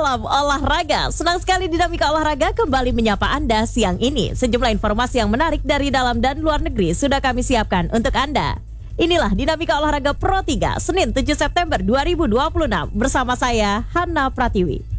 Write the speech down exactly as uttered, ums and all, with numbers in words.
Salam olahraga. Senang sekali Dinamika Olahraga kembali menyapa Anda siang ini. Sejumlah informasi yang menarik dari dalam dan luar negeri sudah kami siapkan untuk Anda. Inilah Dinamika Olahraga Pro tiga, Senin tujuh September dua ribu dua puluh enam. Bersama saya, Hana Pratiwi.